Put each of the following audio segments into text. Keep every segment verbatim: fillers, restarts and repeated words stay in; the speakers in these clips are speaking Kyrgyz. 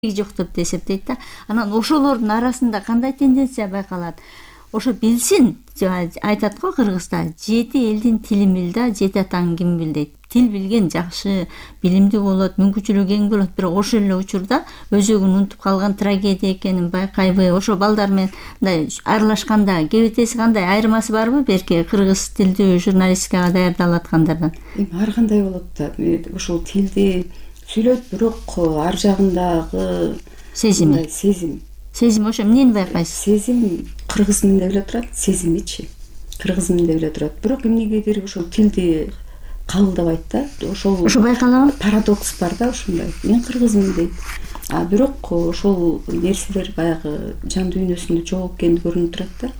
жок деп эсептейт да. Анан ошолордун арасында кандай тенденция байкалат? Ошо билсин, айтат го Кыргызда, жети элдин тилин бил да, жети атаң ким бил дейт. Тил билген жакшы, билимдүү болот, мүмкүнчүлүгү кең болот, бирок ошол эле учурда өзөгүн унутуп калган трагедия экенин байкайбы? Ошо балдар менен мындай аралашканда кебетеси кандай, айырмасы барбы берки кыргыз тилдүү журналистикага даярдалып аткандардан? Эми ар кандай болот да. Ошол тилди сүйлөйт, бирок ар жагындагы сезими. Сезим. Сезим ошо эмнени байкайсыз? Сезим кыргыз миңде эле турат, сезимичи. Кыргыз миңде эле турат. Бирок эмнегедир ошол тилди кабылдабайт да. Ошол Ошо байкалабы? Парадокс бар да ошондой. Мен кыргызмын дейт. А бирок ошол нерселер баягы жан дүйнөсүндө жок экени көрүнүп турат да.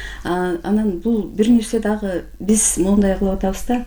Анан бул бир нерсе дагы биз моундай кылып атабыз да.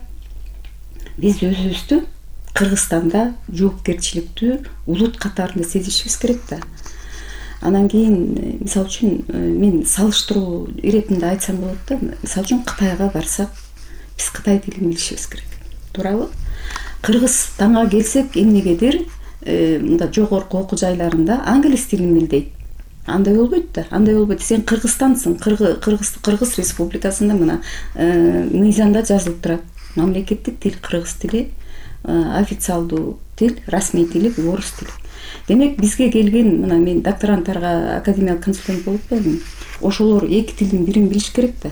Биз өзүбүздү Кыргызстанда жоопкерчиликтүү улут катарында сезишибиз керек да. Анан кийин мисалы үчүн мен салыштыруу иретинде айтсам болот да. Мисалы үчүн Кытайга барсак, биз Кытай тилин билишибиз керек. Туурабы? Кыргызстанга келсек, эмнегедир мында жогорку окуу жайларында англис тилин бил дейт. Андай болбойт да. Андай болбойт. Сен Кыргызстансың, Кыргыз Кыргыз Республикасында мына мыйзамда жазылып турат. Мамлекеттик тил кыргыз тили, официалдуу тил, расмий тили орус тили. Демек бизге келген, мына мен докторанттарга академиялык консультант болуп келдим. Ошолор эки тилдин бирин билиш керек да.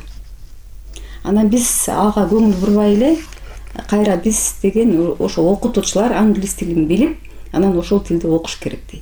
Анан биз ага көңүл бурбай эле, кайра биз деген ошо окутуучулар англис тилин билип, анан ошол тилде окуш керек дейт.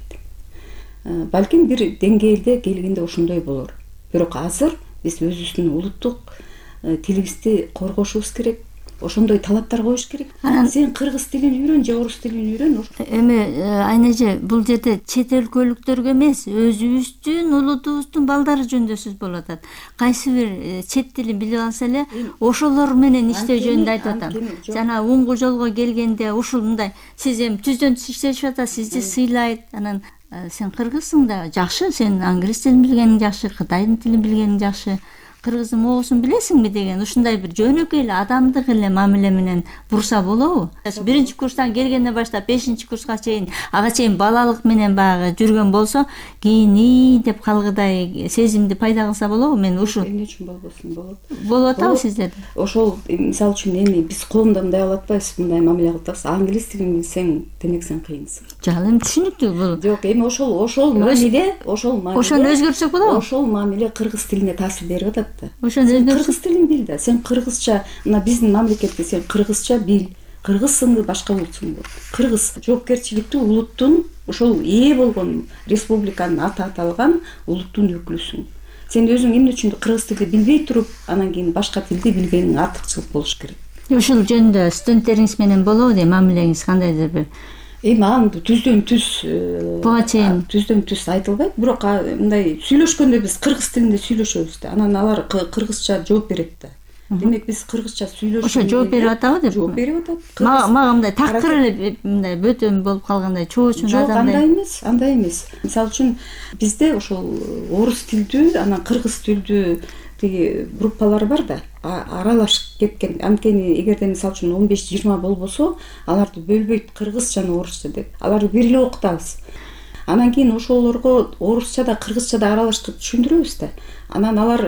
Балким бир деңгээлде келгенде ошондой болор. Бирок азыр биз өзүбүздүн улуттук тилибизди коргошубуз керек. Ошондой талаптар коюш керек. Сен кыргыз тилин үйрөн же орус тилин үйрөн. Эми айнеже, бул жерде чет өлкөлүктөргө эмес, өзүбүздүн улутубуздун балдары жөнүндө сөз болуп атат. Кайсы бир чет тилин билип алса эле, ошолор менен иштөө жөнүндө айтып атам. Жана уңгу жолго келгенде ушул мындай, сиз эми түздөн түз иштешип атасыз, сизди сыйлайт. Анан сен кыргызсың да, жакшы, сен англис тилин билгениң жакшы, Кытайдын тилин билгениң жакшы. Кыргыздын моосун билесиңби деген ушундай бир жөнөкөй эле адамдык эле мамиле менен бурса болобу? Биринчи курстан келгенден баштап бешинчи курска чейин, ага чейин балалык менен баягы жүргөн болсо, кийин и деп калгыдай сезимди пайда кылса болобу? Мен ушул эмне үчүн болбосун, болот. Болуп атабы сиздерде? Ошол мисалы үчүн эми биз коомдо мындай кылып атпайбыз, мындай мамиле кылып атабыз. Англис тилин билсең, демек сен кыйынсың. Жок, эми түшүнүктүү бул. Жок, эми ошол ошол мамиле, ошол мамиле. Ошону өзгөртсөк болобу? Ошол мамиле кыргыз тилине таасир берип атат да. Ошону кыргыз тилин бил да. Сен кыргызча, мына биздин мамлекетте сен кыргызча бил. Кыргызсыңбы, башка улутсуңбу? Кыргыз жоопкерчиликтүү улуттун, ошол ээ болгон республиканын аты аталган улуттун өкүлүсүң. Сен өзүң эмне үчүн кыргыз тилди билбей туруп, анан кийин башка тилди билгениң артыкчылык болуш керек. Ушул жөнүндө студенттериңиз менен болобу дейм, мамилеңиз кандайдыр бир? Эми аны түздөн түз буга чейин түздөн түз айтылбайт, бирок мындай сүйлөшкөндө биз кыргыз тилинде сүйлөшөбүз да. Анан алар кыргызча жооп берет да. Демек биз кыргызча сүйлөшөбүз. Ошо жооп берип атабы деп? Жооп берип атат. Мага мындай такыр эле мындай бөтөн болуп калгандай, чоочун адамдай. Жок, андай эмес, андай эмес. Мисалы үчүн бизде ошол орус тилдүү, анан кыргыз тилдүү тиги группалар бар да, аралашып кеткен. Анткени эгерде мисалы үчүн он беш жыйырма болбосо, аларды бөлбөйт кыргыз жана орусча деп. Аларды бир эле окутабыз. Анан кийин ошолорго орусча да, кыргызча да аралаштырып түшүндүрөбүз да. Анан алар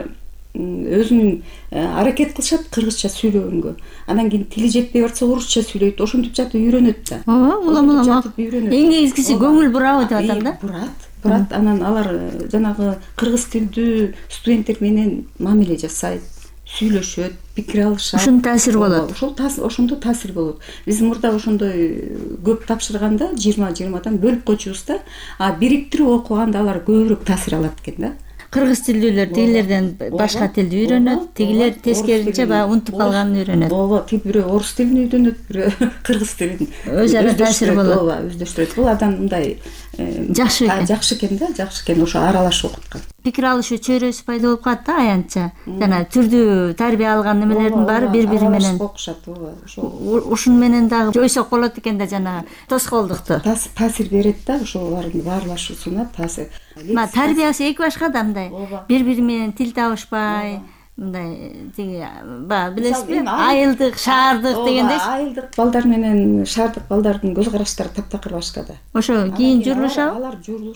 өзүнүн аракет кылышат кыргызча сүйлөгөнгө. Анан кийин тили жетпей барса орусча сүйлөйт. Ошентип жатып үйрөнөт да. Ооба, улам улам. Эң негизгиси көңүл бурабы деп атам да. Бурат, бурат. Анан алар жанагы кыргыз тилдүү студенттер менен мамиле жасайт, сүйлөшөт, пикир алышат. Ушун таасир болот. Ошол таасир, ошондо таасир болот. Биз мурда ошондой көп тапшырганда жыйырма жыйырмадан бөлүп койчубуз да. А бириктирип окуганда алар көбүрөөк таасир алат экен да. Кыргыз тилдүүлөр тигилерден башка тилди үйрөнөт, тигилер тескерисинче баягы унутуп калганын үйрөнөт. Ооба, тип бирөө орус тилин үйрөнөт, бирөө кыргыз тилин. Өз ара таасир болот. Ооба, өздөштүрөт. Бул адам мындай жакшы экен. Жакшы экен да, жакшы экен, ошо аралашып окуткан. Пикир алышуу чөйрөсү пайда болуп калат да аянтча. Жана түрдүү тарбия алган немелердин баары бири-бири менен окушат, ооба. Ушун менен дагы жойсок болот экен да, жана тоскоолдукту. Таасир берет да, ошолордун баарлашуусуна таасир. Ма тарбиясы эки башка да мындай. Бири-бири менен тил табышпай, мындай тиги баягы билесизби, Мисалы, эми айыл- айылдык, шаардык Ооба, дегендейчи. айылдык балдар менен шаардык балдардын көз караштары таптакыр башка да. Ошо Анан кийин кийин алар- журулушабы? алар журулуш